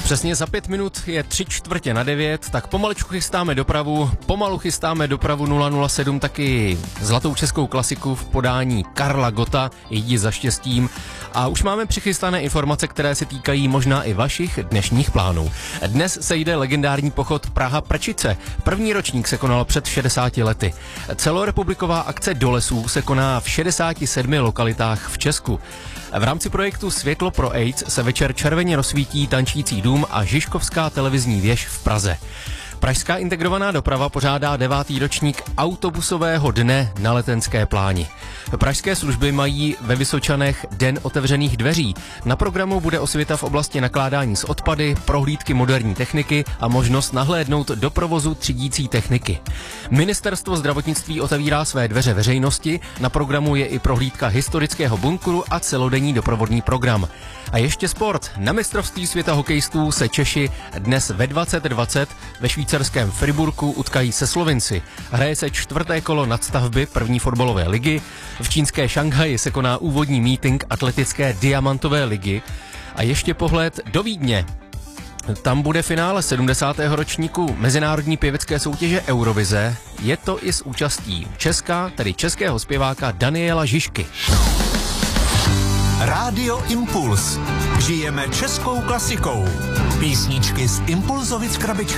Přesně za 5 minut je 8:45, tak pomaličku chystáme dopravu. Pomalu chystáme dopravu 007, taky zlatou českou klasiku v podání Karla Gotta, Jdi za štěstím. A už máme přichystané informace, které se týkají možná i vašich dnešních plánů. Dnes se jde legendární pochod Praha-Prčice. První ročník se konal před 60 lety. Celorepubliková akce do lesů se koná v 67 lokalitách v Česku. V rámci projektu Světlo pro AIDS se večer červeně rozsvítí Tančící dům a Žižkovská televizní věž v Praze. Pražská integrovaná doprava pořádá 9. ročník autobusového dne na Letenské pláni. Pražské služby mají ve Vysočanech Den otevřených dveří. Na programu bude osvěta v oblasti nakládání s odpady, prohlídky moderní techniky a možnost nahlédnout do provozu třídící techniky. Ministerstvo zdravotnictví otevírá své dveře veřejnosti, na programu je i prohlídka historického bunkru a celodenní doprovodný program. A ještě sport. Na mistrovství světa hokejistů se Češi dnes ve 20:20 ve švýcarském Friburku utkají se Slovinci. Hraje se 4. kolo nadstavby první fotbalové ligy. V čínské Šanghaji se koná úvodní mítink atletické diamantové ligy. A ještě pohled do Vídně. Tam bude finále 70. ročníku mezinárodní pěvecké soutěže Eurovize. Je to i s účastí českého zpěváka Daniela Žižky. Rádio Impuls. Žijeme českou klasikou. Písničky z Impulzovic krabičky.